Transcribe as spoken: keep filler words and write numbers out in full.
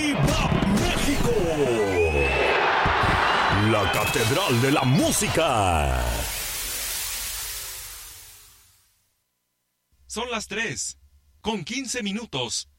¡Viva México! La Catedral de la Música. Son las tres, con quince minutos.